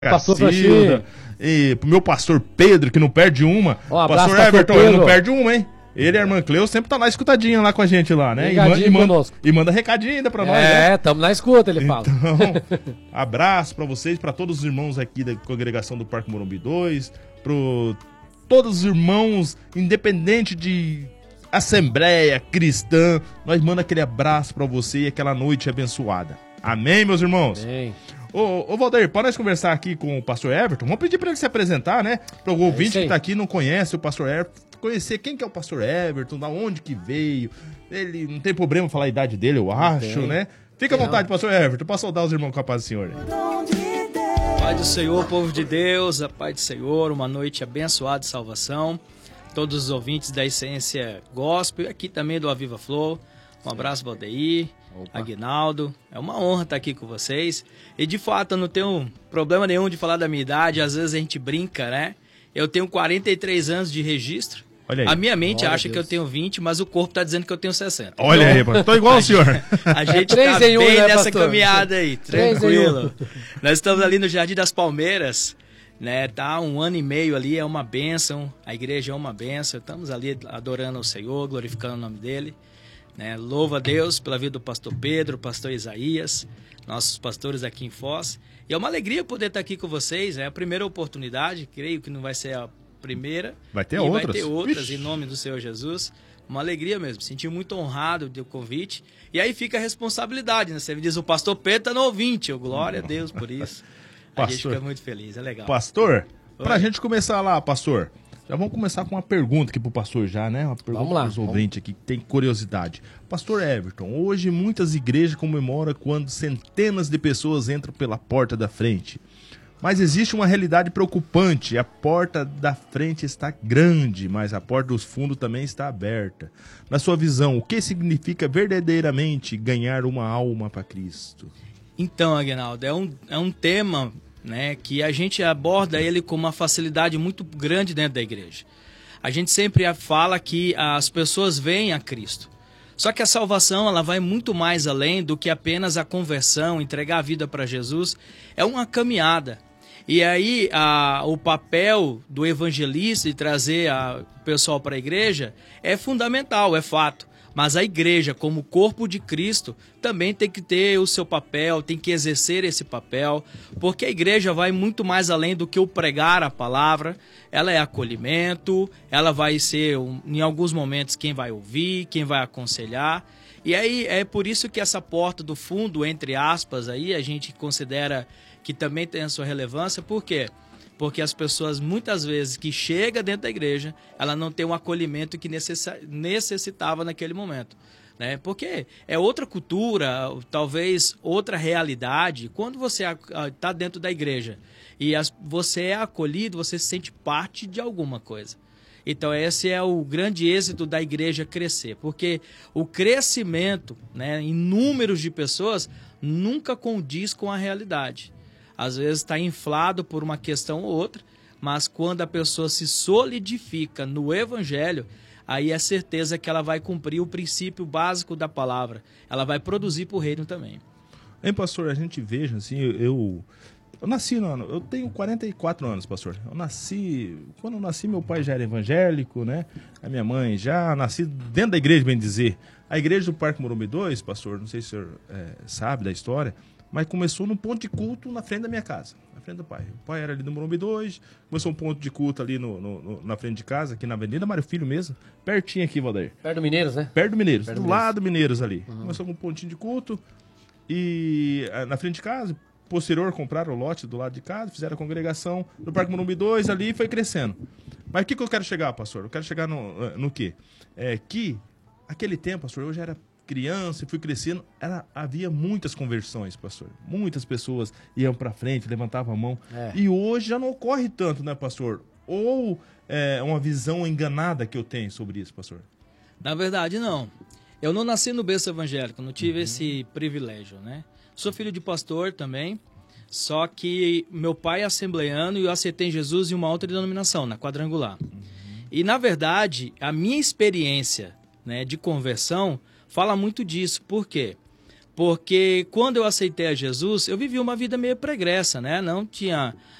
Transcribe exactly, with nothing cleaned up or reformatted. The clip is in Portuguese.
Pastor Cacilda, e pro meu pastor Pedro, que não perde uma. Um abraço, pastor Everton, Pedro. ele não perde uma, hein? Ele e a irmã Cleo sempre tá lá escutadinha lá com a gente lá, né? E manda, e, manda, e manda recadinho ainda pra nós, né? É, tamo na escuta, ele fala. Então, abraço pra vocês, pra todos os irmãos aqui da congregação do Parque Morumbi dois, pro todos os irmãos, independente de assembleia cristã, nós manda aquele abraço pra você e aquela noite abençoada. Amém, meus irmãos? Amém. Ô, ô Valdeir, para nós conversar aqui com o pastor Everton, vamos pedir para ele se apresentar, né? Para o ouvinte é que tá aqui e não conhece o pastor Everton, conhecer quem que é o pastor Everton, da onde que veio. Ele não tem problema falar a idade dele, eu acho, né? Fica à vontade, pastor Everton, para saudar os irmãos com a paz do Senhor. Pai do Senhor, povo de Deus, a paz do Senhor, uma noite abençoada de salvação. Todos os ouvintes da Essência Gospel, aqui também do Aviva Flow. Um abraço, Valdeir, Opa. Aguinaldo. É uma honra estar aqui com vocês. E de fato, eu não tenho problema nenhum de falar da minha idade. Às vezes a gente brinca, né? Eu tenho quarenta e três anos de registro. Olha aí. A minha mente Glória acha que eu tenho vinte, mas o corpo está dizendo que eu tenho sessenta. Olha então, aí, pastor. Tô igual o senhor. A gente é tá bem um, né, nessa pastor? caminhada aí, tranquilo. Nós estamos ali no Jardim das Palmeiras, né? Tá um ano e meio ali, é uma bênção. A igreja é uma bênção. Estamos ali adorando o Senhor, glorificando o nome dele. Né? Louva a Deus pela vida do pastor Pedro, pastor Isaías, nossos pastores aqui em Foz. E é uma alegria poder estar aqui com vocês. É a primeira oportunidade, creio que não vai ser a primeira. Vai ter e outras. Vai ter outras, Vixe. Em nome do Senhor Jesus. Uma alegria mesmo. Senti muito honrado do convite. E aí fica a responsabilidade, né? Você me diz, o pastor Pedro está no ouvinte. Eu, glória a Deus por isso. A pastor, gente fica muito feliz, é legal. Pastor, para a gente começar lá, pastor... Já vamos começar com uma pergunta aqui pro pastor já, né? Uma pergunta vamos lá, para os ouvintes aqui que tem curiosidade. Pastor Everton, hoje muitas igrejas comemoram quando centenas de pessoas entram pela porta da frente. Mas existe uma realidade preocupante. A porta da frente está grande, mas a porta dos fundos também está aberta. Na sua visão, o que significa verdadeiramente ganhar uma alma para Cristo? Então, Aguinaldo, é um, é um tema... Né, que a gente aborda ele com uma facilidade muito grande dentro da igreja. A gente sempre fala que as pessoas vêm a Cristo. Só que a salvação ela vai muito mais além do que apenas a conversão, entregar a vida para Jesus. É uma caminhada. E aí a, o papel do evangelista de trazer a, o pessoal para a igreja é fundamental, é fato. Mas a igreja, como corpo de Cristo, também tem que ter o seu papel, tem que exercer esse papel, porque a igreja vai muito mais além do que o pregar a palavra. Ela é acolhimento, ela vai ser, em alguns momentos, quem vai ouvir, quem vai aconselhar. E aí é por isso que essa porta do fundo, entre aspas, aí a gente considera que também tem a sua relevância. Por quê? Porque as pessoas, muitas vezes, que chegam dentro da igreja, ela não tem um acolhimento que necessitava naquele momento. Né? Porque é outra cultura, talvez outra realidade. Quando você está dentro da igreja e as, você é acolhido, você se sente parte de alguma coisa. Então esse é o grande êxito da igreja crescer. Porque o crescimento, né, em números de pessoas nunca condiz com a realidade. Às vezes está inflado por uma questão ou outra, mas quando a pessoa se solidifica no evangelho, aí é certeza que ela vai cumprir o princípio básico da palavra. Ela vai produzir para o reino também. Hein, pastor, a gente veja, assim, eu, eu nasci no ano, eu tenho quarenta e quatro anos, pastor. Eu nasci, quando eu nasci, meu pai já era evangélico, né? A minha mãe já, nasci dentro da igreja, bem dizer. A igreja do Parque Morumbi dois, pastor, não sei se o senhor é, sabe da história, mas começou num ponto de culto na frente da minha casa, na frente do pai. O pai era ali no Morumbi dois, começou um ponto de culto ali no, no, no, na frente de casa, aqui na Avenida Mário Filho mesmo, pertinho aqui, Valdeir. Perto do Mineiros, né? Perto do Mineiros, Perto do do lado do Mineiros ali. Uhum. Começou com um pontinho de culto e na frente de casa, posterior compraram o lote do lado de casa, fizeram a congregação do Parque Morumbi dois ali e foi crescendo. Mas o que, que eu quero chegar, pastor? Eu quero chegar no, no quê? É que aquele tempo, pastor, eu já era criança e fui crescendo, era, havia muitas conversões, pastor. Muitas pessoas iam para frente, levantavam a mão. É. E hoje já não ocorre tanto, né, pastor? Ou é uma visão enganada que eu tenho sobre isso, pastor? Na verdade, não. Eu não nasci no berço evangélico, não tive uhum. esse privilégio, né? Sou filho de pastor também, só que meu pai é assembleiano e eu aceitei Jesus em uma outra denominação, na Quadrangular. Uhum. E, na verdade, a minha experiência, né, de conversão fala muito disso. Por quê? Porque quando eu aceitei a Jesus, eu vivi uma vida meio pregressa, né? Não tinha